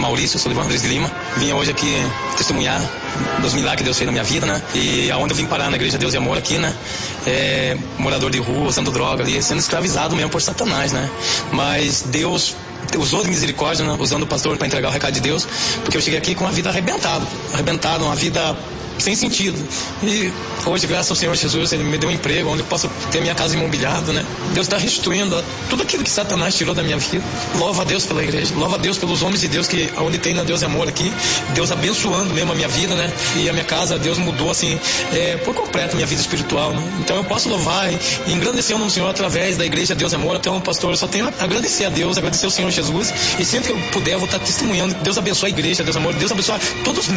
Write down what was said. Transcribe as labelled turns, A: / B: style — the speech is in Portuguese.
A: Maurício, eu sou Livão Rodrigues de Lima. Vim hoje aqui testemunhar dos milagres que Deus fez na minha vida, né? E aonde eu vim parar na Igreja Deus e Amor aqui, né? Morador de rua, usando droga ali, sendo escravizado mesmo por Satanás, né? Mas Deus usou de misericórdia, né? Usando o pastor para entregar o recado de Deus, porque eu cheguei aqui com uma vida arrebentada, uma vida sem sentido. E hoje, graças ao Senhor Jesus, Ele me deu um emprego onde eu posso ter minha casa imobiliada, né? Deus está restituindo tudo aquilo que Satanás tirou da minha vida. Louva a Deus pela igreja, louva a Deus pelos homens de Deus que onde tem na Deus e Amor aqui, Deus abençoando mesmo a minha vida, né? E a minha casa, Deus mudou assim, por completo a minha vida espiritual, né? Então eu posso louvar e engrandecer o nome do Senhor através da igreja Deus e Amor. Então, pastor, eu só tenho a agradecer a Deus, agradecer ao Senhor Jesus, e sempre que eu puder, eu vou estar testemunhando. Deus abençoe a igreja Deus e Amor, Deus abençoe todos